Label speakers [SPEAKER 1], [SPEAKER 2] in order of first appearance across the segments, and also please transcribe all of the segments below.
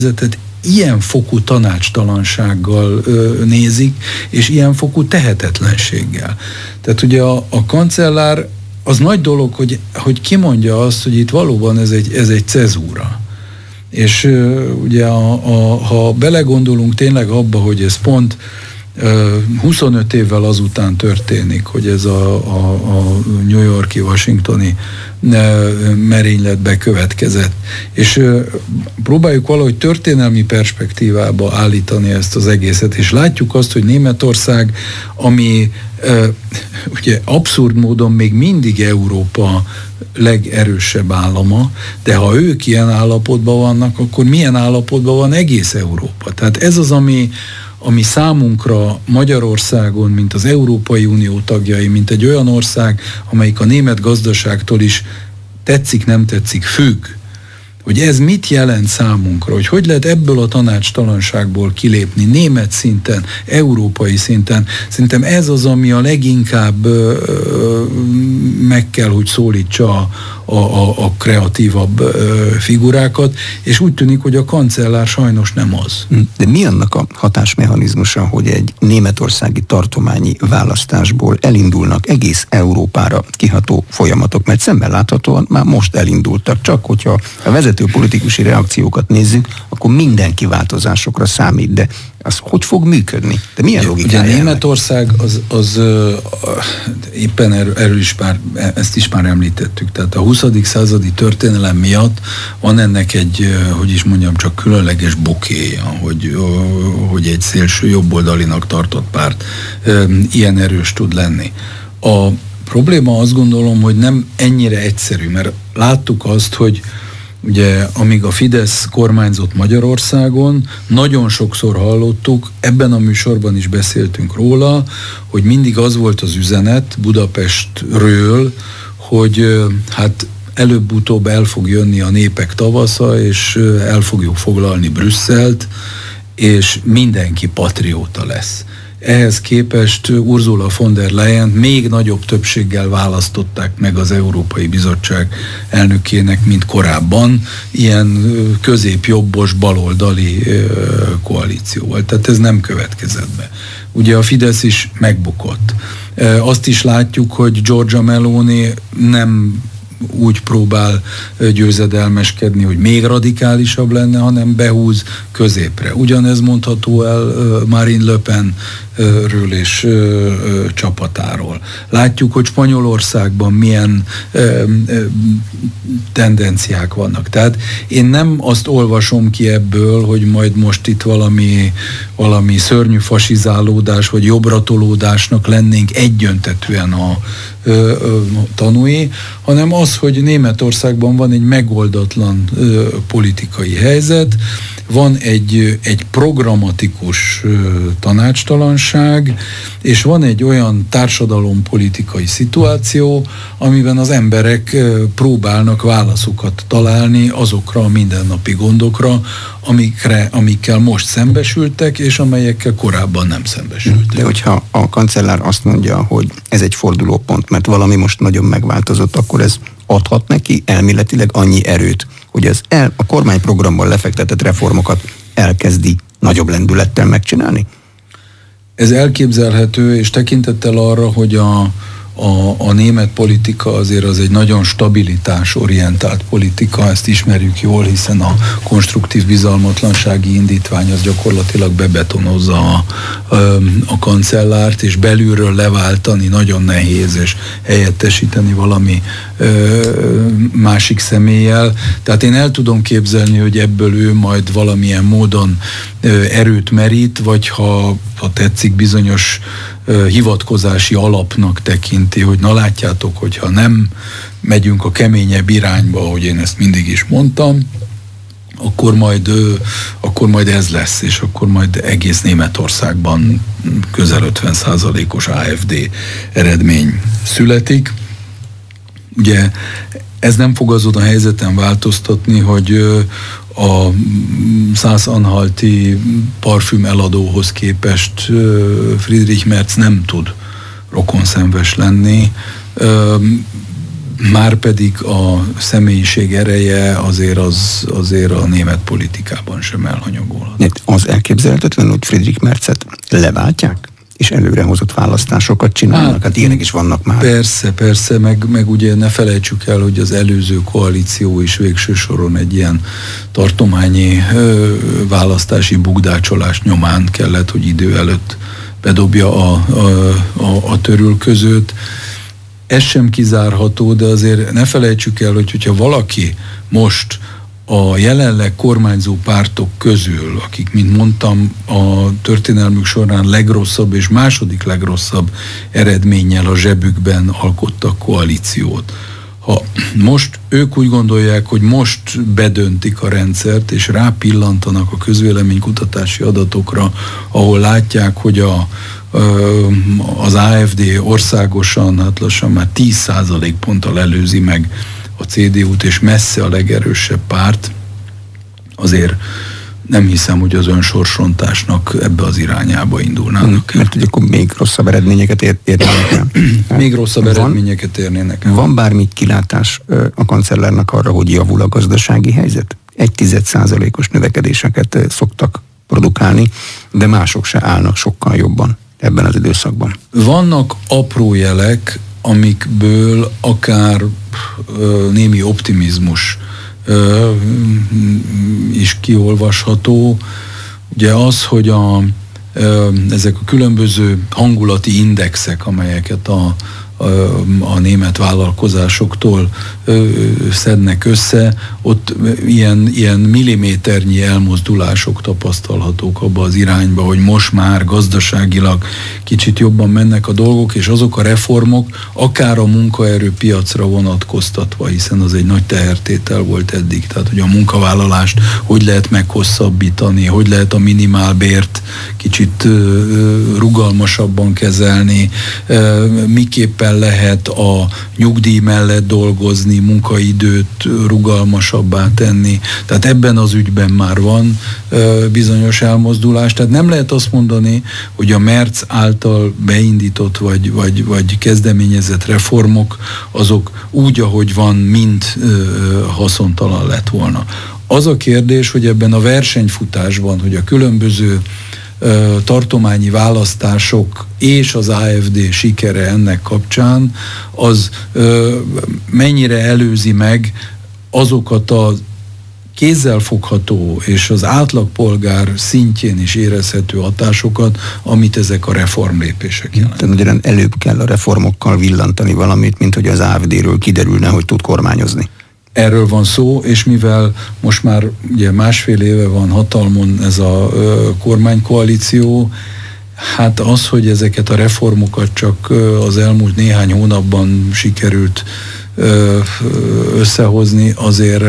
[SPEAKER 1] ilyen fokú tanácstalansággal nézik, és ilyen fokú tehetetlenséggel. Tehát ugye a kancellár, az nagy dolog, hogy kimondja azt, hogy itt valóban ez egy cezúra. És ugye ha belegondolunk tényleg abba, hogy ez pont 25 évvel azután történik, hogy ez a New York-i, washingtoni merénylet bekövetkezett. És próbáljuk valahogy történelmi perspektívába állítani ezt az egészet, és látjuk azt, hogy Németország, ami ugye abszurd módon még mindig Európa legerősebb állama, de ha ők ilyen állapotban vannak, akkor milyen állapotban van egész Európa? Tehát ez az, ami számunkra Magyarországon, mint az Európai Unió tagjai, mint egy olyan ország, amelyik a német gazdaságtól is tetszik, nem tetszik, függ, hogy ez mit jelent számunkra, hogy lehet ebből a tanácstalanságból kilépni német szinten, európai szinten. Szerintem ez az, ami a leginkább meg kell, hogy szólítsa a kreatívabb figurákat, és úgy tűnik, hogy a kancellár sajnos nem az.
[SPEAKER 2] De mi annak a hatásmechanizmusa, hogy egy németországi tartományi választásból elindulnak egész Európára kiható folyamatok, mert szemben láthatóan már most elindultak, csak hogyha a vezető politikusi reakciókat nézzük, akkor mindenki változásokra számít, de az hogy fog működni? De milyen logikája?
[SPEAKER 1] Ugye Németország az éppen erről is ezt is már említettük, tehát a 20. századi történelem miatt van ennek egy, hogy is mondjam, csak különleges bokéja, hogy egy szélső jobboldalinak tartott párt ilyen erős tud lenni. A probléma, azt gondolom, hogy nem ennyire egyszerű, mert láttuk azt, hogy ugye, amíg a Fidesz kormányzott Magyarországon, nagyon sokszor hallottuk, ebben a műsorban is beszéltünk róla, hogy mindig az volt az üzenet Budapestről, hogy hát előbb-utóbb el fog jönni a népek tavasza, és el fogjuk foglalni Brüsszelt, és mindenki patrióta lesz. Ehhez képest Ursula von der Leyen még nagyobb többséggel választották meg az Európai Bizottság elnökének, mint korábban, ilyen középjobbos baloldali koalícióval. Tehát ez nem következett be. Ugye a Fidesz is megbukott. Azt is látjuk, hogy Giorgia Meloni nem úgy próbál győzedelmeskedni, hogy még radikálisabb lenne, hanem behúz középre. Ugyanez mondható el Marine Le Penről és csapatáról. Látjuk, hogy Spanyolországban milyen tendenciák vannak. Tehát én nem azt olvasom ki ebből, hogy majd most itt valami szörnyű fasizálódás, vagy jobbratolódásnak lennénk egyöntetűen a tanúi, hanem az, hogy Németországban van egy megoldatlan politikai helyzet, van egy programatikus tanácstalanság, és van egy olyan társadalompolitikai szituáció, amiben az emberek próbálnak válaszokat találni azokra a mindennapi gondokra, amikkel most szembesültek, és amelyekkel korábban nem szembesültek.
[SPEAKER 2] De hogyha a kancellár azt mondja, hogy ez egy fordulópont, mert valami most nagyon megváltozott, akkor ez adhat neki elméletileg annyi erőt, hogy a kormányprogramban lefektetett reformokat elkezdi nagyobb lendülettel megcsinálni?
[SPEAKER 1] Ez elképzelhető, és tekintettel arra, hogy a német politika azért az egy nagyon stabilitásorientált politika, ezt ismerjük jól, hiszen a konstruktív bizalmatlansági indítvány az gyakorlatilag bebetonozza a kancellárt, és belülről leváltani nagyon nehéz, és helyettesíteni valami másik személlyel. Tehát én el tudom képzelni, hogy ebből ő majd valamilyen módon erőt merít, vagy ha tetszik, bizonyos hivatkozási alapnak tekinti, hogy na látjátok, hogyha nem megyünk a keményebb irányba, ahogy én ezt mindig is mondtam, akkor majd ez lesz, és akkor majd egész Németországban közel 50%-os AfD eredmény születik. Ugye ez nem fog azon a helyzeten változtatni, hogy a Szász-Anhalti parfüm eladóhoz képest Friedrich Merz nem tud rokonszenves lenni. Márpedig a személyiség ereje azért a német politikában sem elhanyagolhat.
[SPEAKER 2] Az elképzelhetetlen, hogy Friedrich Merzet leváltják, és előrehozott választásokat csinálnak? Hát ilyenek is vannak már.
[SPEAKER 1] Persze, meg ugye ne felejtsük el, hogy az előző koalíció is végső soron egy ilyen tartományi választási bugdácsolás nyomán kellett, hogy idő előtt bedobja a törülközőt. Ez sem kizárható, de azért ne felejtsük el, hogyha valaki most a jelenleg kormányzó pártok közül, akik, mint mondtam, a történelmük során legrosszabb és második legrosszabb eredménnyel a zsebükben alkottak koalíciót. Ha most ők úgy gondolják, hogy most bedöntik a rendszert, és rápillantanak a közvéleménykutatási adatokra, ahol látják, hogy az AfD országosan, hát lassan már 10% ponttal előzi meg a CDU-t, és messze a legerősebb párt, azért nem hiszem, hogy az önsorsrontásnak ebbe az irányába indulnának.
[SPEAKER 2] Mert ugye akkor még rosszabb eredményeket érnének el.
[SPEAKER 1] Még rosszabb eredményeket érnének el.
[SPEAKER 2] Van bármi kilátás a kancellárnak arra, hogy javul a gazdasági helyzet? 1,1%-os növekedéseket szoktak produkálni, de mások se állnak sokkal jobban ebben az időszakban.
[SPEAKER 1] Vannak apró jelek, amikből akár némi optimizmus is kiolvasható. Ugye az, hogy ezek a különböző hangulati indexek, amelyeket a német vállalkozásoktól szednek össze, ott ilyen milliméternyi elmozdulások tapasztalhatók abba az irányba, hogy most már gazdaságilag kicsit jobban mennek a dolgok, és azok a reformok akár a munkaerőpiacra vonatkoztatva, hiszen az egy nagy tehertétel volt eddig, tehát hogy a munkavállalást hogy lehet meghosszabbítani, hogy lehet a minimálbért kicsit rugalmasabban kezelni, miképpen lehet a nyugdíj mellett dolgozni, munkaidőt rugalmasabbá tenni. Tehát ebben az ügyben már van bizonyos elmozdulás. Tehát nem lehet azt mondani, hogy a Merz által beindított vagy kezdeményezett reformok azok úgy, ahogy van, mind haszontalan lett volna. Az a kérdés, hogy ebben a versenyfutásban, hogy a különböző tartományi választások és az AfD sikere ennek kapcsán, az mennyire előzi meg azokat a kézzelfogható és az átlagpolgár szintjén is érezhető hatásokat, amit ezek a reformlépések jelentenek.
[SPEAKER 2] Tehát előbb kell a reformokkal villantani valamit, mint hogy az AfD-ről kiderülne, hogy tud kormányozni.
[SPEAKER 1] Erről van szó, és mivel most már ugye másfél éve van hatalmon ez a kormánykoalíció, hát az, hogy ezeket a reformokat csak az elmúlt néhány hónapban sikerült összehozni, azért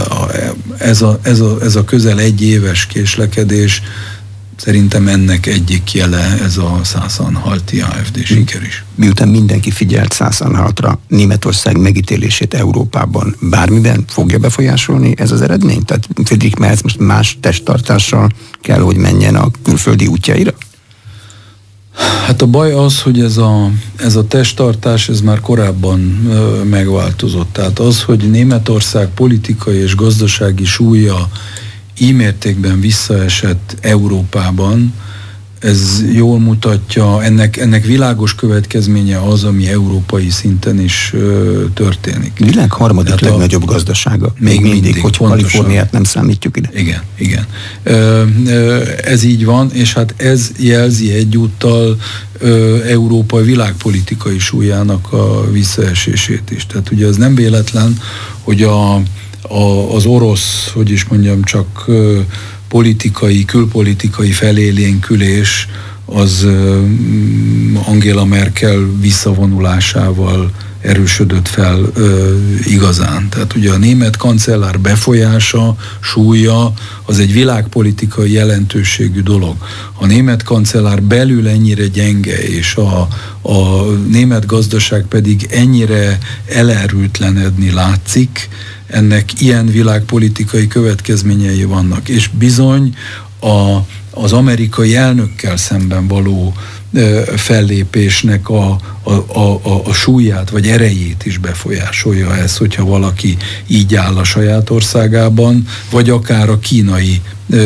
[SPEAKER 1] ez a közel egy éves késlekedés szerintem ennek egyik jele ez a Sachsen-Anhalti AfD siker is.
[SPEAKER 2] Miután mindenki figyelt Sachsen-Anhaltra, Németország megítélését Európában bármiben fogja befolyásolni ez az eredmény? Tehát Friedrich Merz most más testtartással kell, hogy menjen a külföldi útjaira?
[SPEAKER 1] Hát a baj az, hogy ez a testtartás ez már korábban megváltozott. Tehát az, hogy Németország politikai és gazdasági súlya így mértékben visszaesett Európában, ez jól mutatja, ennek világos következménye az, ami európai szinten is történik.
[SPEAKER 2] Világ harmadik legnagyobb gazdasága. Még mindig, hogy Kaliforniát nem számítjuk ide.
[SPEAKER 1] Igen. Ez így van, és hát ez jelzi egyúttal Európa világpolitikai súlyának a visszaesését is. Tehát ugye ez nem véletlen, hogy az orosz, hogy is mondjam, csak külpolitikai felélénkülés az Angela Merkel visszavonulásával erősödött fel igazán. Tehát ugye a német kancellár befolyása, súlya az egy világpolitikai jelentőségű dolog. A német kancellár belül ennyire gyenge, és a német gazdaság pedig ennyire elerőtlenedni látszik, ennek ilyen világpolitikai következményei vannak. És bizony az amerikai elnökkel szemben való fellépésnek a súlyát vagy erejét is befolyásolja ez, hogyha valaki így áll a saját országában, vagy akár a kínai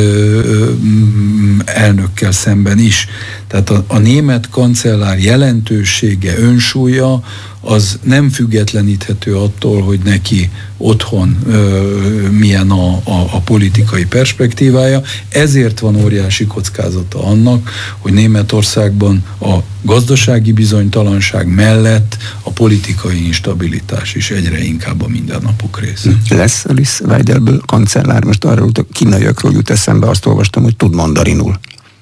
[SPEAKER 1] elnökkel szemben is. Tehát a német kancellár jelentősége, önsúlya az nem függetleníthető attól, hogy neki otthon milyen a politikai perspektívája. Ezért van óriási kockázata annak, hogy Németországban a gazdasági bizonytalanság mellett a politikai instabilitás is egyre inkább a mindennapok része.
[SPEAKER 2] Lesz Alice Weidelből kancellár? Most arról a kínaiakról jut eszembe, azt olvastam, hogy tud mandarinul.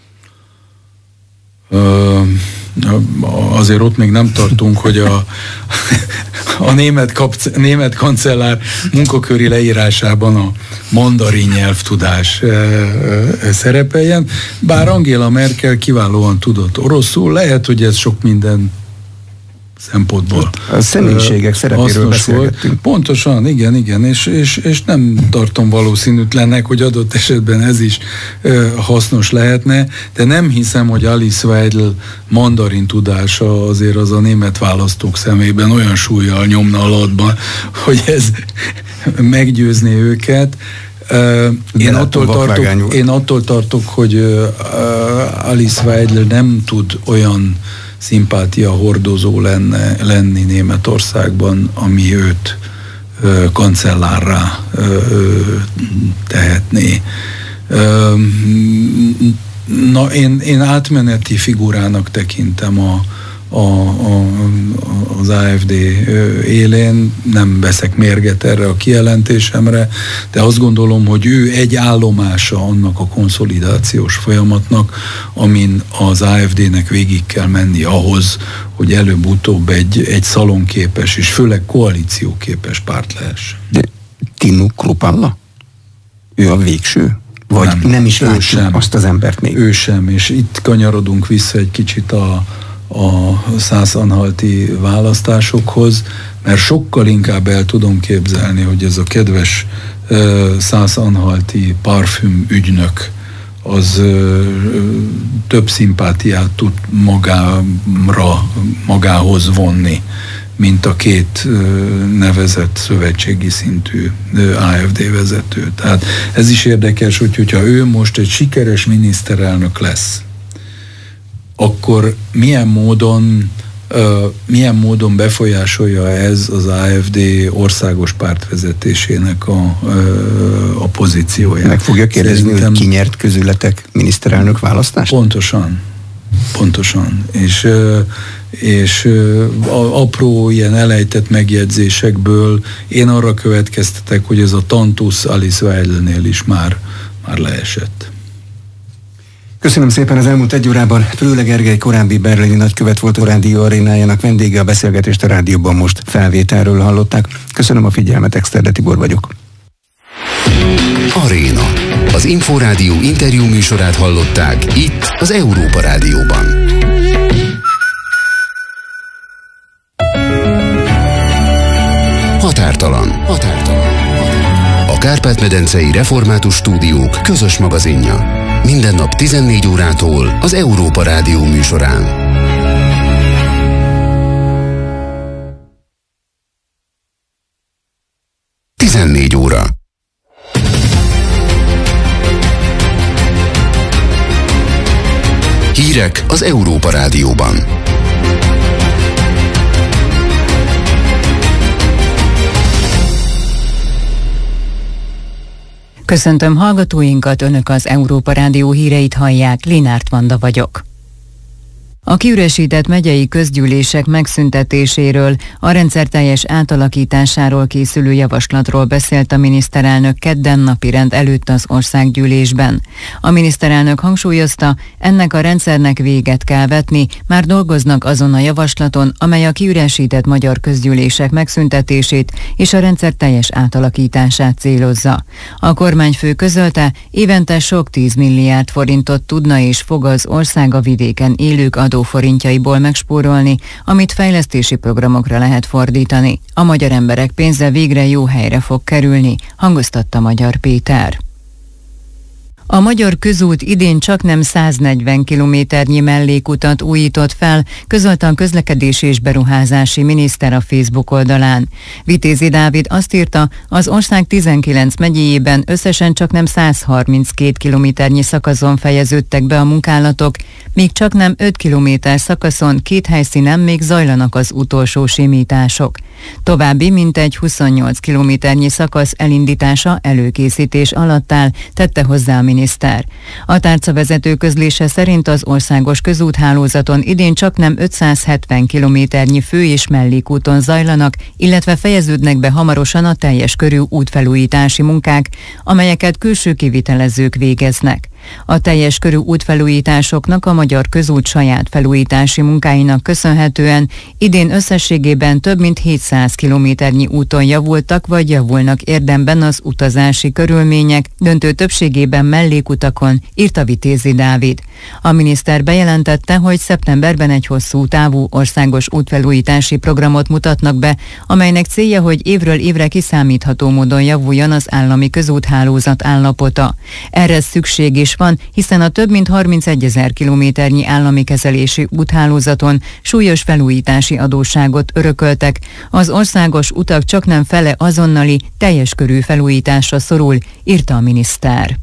[SPEAKER 1] Azért ott még nem tartunk, hogy a német kancellár munkaköri leírásában a mandarin nyelvtudás szerepeljen, bár Angela Merkel kiválóan tudott oroszul, lehet, hogy ez sok minden szempontból.
[SPEAKER 2] A személyiségek szerepéről beszélgettünk.
[SPEAKER 1] Pontosan, igen, és nem tartom valószínűtlennek, hogy adott esetben ez is hasznos lehetne, de nem hiszem, hogy Alice Weidel mandarin tudása azért az a német választók szemében olyan súllyal nyomna alatba, hogy ez meggyőzni őket. Én attól tartok, hogy Alice Weidel nem tud olyan szimpátia hordozó lenni Németországban, ami őt kancellárrá tehetné. Én átmeneti figurának tekintem az AfD élén, nem veszek mérget erre a kijelentésemre, de azt gondolom, hogy ő egy állomása annak a konszolidációs folyamatnak, amin az AfD-nek végig kell menni ahhoz, hogy előbb-utóbb egy szalonképes és főleg koalícióképes párt lehessen.
[SPEAKER 2] De Tinu Kruppalla? Ő a végső? Vagy nem is látjuk azt az embert még?
[SPEAKER 1] Ő sem, és itt kanyarodunk vissza egy kicsit a szászanhalti választásokhoz, mert sokkal inkább el tudom képzelni, hogy ez a kedves szászanhalti parfüm ügynök az több szimpátiát tud magához vonni, mint a két nevezett szövetségi szintű AfD vezető. Tehát ez is érdekes, hogyha ő most egy sikeres miniszterelnök lesz, akkor milyen módon befolyásolja ez az AfD országos pártvezetésének a pozícióját?
[SPEAKER 2] Meg fogja kérdezni, hogy ki nyert közületek miniszterelnök választást?
[SPEAKER 1] Pontosan. És apró ilyen elejtett megjegyzésekből én arra következtetek, hogy ez a tantusz Alice Weidelnél is már leesett.
[SPEAKER 2] Köszönöm szépen, az elmúlt egy órában Pröhle Gergely korábbi berlini nagykövet volt, a Rádió Arénájának vendége, a beszélgetést a rádióban most felvételről hallották. Köszönöm a figyelmet, Exterde Tibor vagyok.
[SPEAKER 3] Aréna. Az Inforádió interjú műsorát hallották itt az Európa Rádióban. Határtalan. A Kárpát-medencei Református Stúdiók közös magazinja. Minden nap 14 órától az Európa Rádió műsorán. Tizennégy óra. Hírek az Európa Rádióban.
[SPEAKER 4] Köszöntöm hallgatóinkat, Önök az Európa Rádió híreit hallják, Linárt Vanda vagyok. A kiüresített megyei közgyűlések megszüntetéséről, a rendszerteljes átalakításáról készülő javaslatról beszélt a miniszterelnök kedden napirend előtt az országgyűlésben. A miniszterelnök hangsúlyozta, ennek a rendszernek véget kell vetni, már dolgoznak azon a javaslaton, amely a kiüresített magyar közgyűlések megszüntetését és a rendszerteljes átalakítását célozza. A kormányfő közölte, évente sok 10 milliárd forintot tudna és fog az ország a vidéken élők adóforintjaiból megspórolni, amit fejlesztési programokra lehet fordítani. A magyar emberek pénze végre jó helyre fog kerülni, hangoztatta Magyar Péter. A Magyar Közút idén csaknem 140 kilométernyi mellékutat újított fel, közölte a közlekedési és beruházási miniszter a Facebook oldalán. Vitézi Dávid azt írta, az ország 19 megyéjében összesen csaknem 132 kilométernyi szakaszon fejeződtek be a munkálatok, míg csaknem 5 kilométer szakaszon 2 helyszínen még zajlanak az utolsó simítások. További mintegy 28 kilométernyi szakasz elindítása előkészítés alatt áll, tette hozzá a miniszter. A tárcavezető közlése szerint az országos közúthálózaton idén csaknem 570 kilométernyi fő- és mellékúton zajlanak, illetve fejeződnek be hamarosan a teljes körű útfelújítási munkák, amelyeket külső kivitelezők végeznek. A teljes körű útfelújításoknak a Magyar Közút saját felújítási munkáinak köszönhetően idén összességében több mint 700 kilométernyi úton javultak vagy javulnak érdemben az utazási körülmények, döntő többségében mellékutakon, írta Vitézi Dávid. A miniszter bejelentette, hogy szeptemberben egy hosszú távú országos útfelújítási programot mutatnak be, amelynek célja, hogy évről évre kiszámítható módon javuljon az állami közúthálózat állapota. Erre szükség is van, hiszen a több mint 31 000 kilométernyi állami kezelési úthálózaton súlyos felújítási adósságot örököltek. Az országos utak csaknem fele azonnali, teljes körű felújításra szorul, írta a miniszter.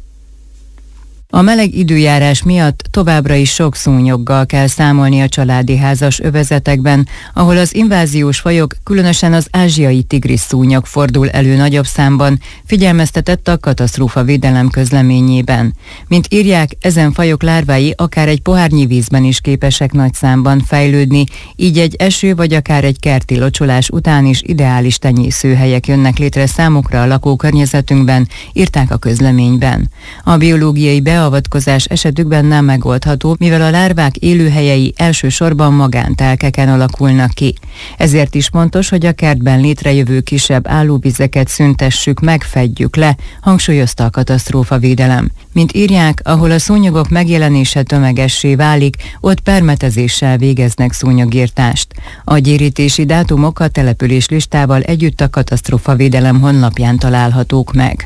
[SPEAKER 4] A meleg időjárás miatt továbbra is sok szúnyoggal kell számolni a családi házas övezetekben, ahol az inváziós fajok, különösen az ázsiai tigris szúnyog fordul elő nagyobb számban, figyelmeztetett a katasztrófavédelem közleményében. Mint írják, ezen fajok lárvái akár egy pohárnyi vízben is képesek nagy számban fejlődni, így egy eső vagy akár egy kerti locsolás után is ideális tenyészőhelyek jönnek létre számukra a lakókörnyezetünkben, írták a közleményben. A biológiai beavatkozás esetükben nem megoldható, mivel a lárvák élőhelyei elsősorban magántelkeken alakulnak ki. Ezért is fontos, hogy a kertben létrejövő kisebb állóvizeket szüntessük meg, fedjük le, hangsúlyozta a katasztrófavédelem. Mint írják, ahol a szúnyogok megjelenése tömegessé válik, ott permetezéssel végeznek szúnyogírtást. A gyérítési dátumok a település listával együtt a katasztrófavédelem honlapján találhatók meg.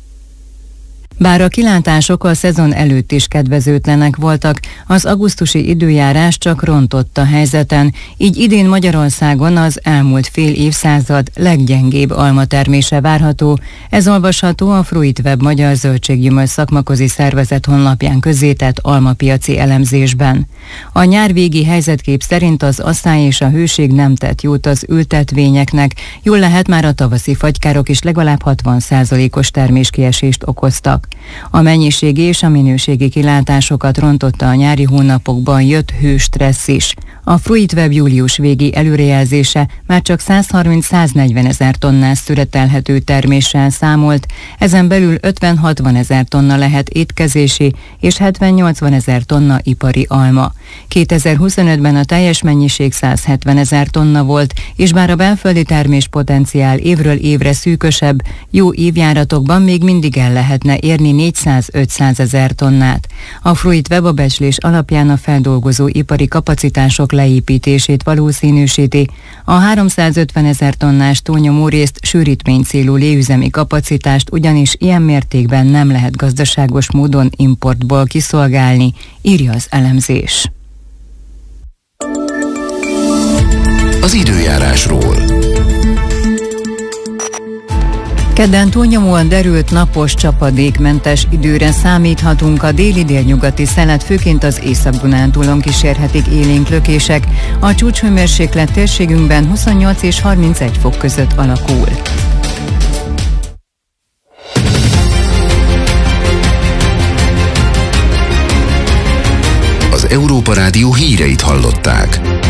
[SPEAKER 4] Bár a kilátások a szezon előtt is kedvezőtlenek voltak, az augusztusi időjárás csak rontott a helyzeten, így idén Magyarországon az elmúlt fél évszázad leggyengébb almatermése várható. Ez olvasható a Fruitweb Magyar Zöldséggyümölcs Szakmaközi Szervezet honlapján közzétett almapiaci elemzésben. A nyárvégi helyzetkép szerint az asszály és a hőség nem tett jót az ültetvényeknek, jól lehet már a tavaszi fagykárok is legalább 60%-os terméskiesést okoztak. A mennyiségi és a minőségi kilátásokat rontotta a nyári hónapokban jött hőstressz is. A Fruitweb július végi előrejelzése már csak 130-140 ezer tonnás szüretelhető terméssel számolt, ezen belül 50-60 ezer tonna lehet étkezési és 70-80 ezer tonna ipari alma. 2025-ben a teljes mennyiség 170 ezer tonna volt, és bár a belföldi terméspotenciál évről évre szűkösebb, jó évjáratokban még mindig el lehetne érni 400-500 ezer tonnát. A Fruitweb a becslés alapján a feldolgozó ipari kapacitások leépítését valószínűsíti. A 350 ezer tonnás túlnyomó részt sűrítménycélú léüzemi kapacitást ugyanis ilyen mértékben nem lehet gazdaságos módon importból kiszolgálni, írja az elemzés.
[SPEAKER 3] Az időjárásról.
[SPEAKER 4] Kedden túlnyomóan derült napos, csapadékmentes időre számíthatunk, a déli-délnyugati szelet főként az Észak-Dunántúlon kísérhetik élénk lökések, a csúcshőmérséklet térségünkben 28 és 31 fok között alakul.
[SPEAKER 3] Az Európa Rádió híreit hallották.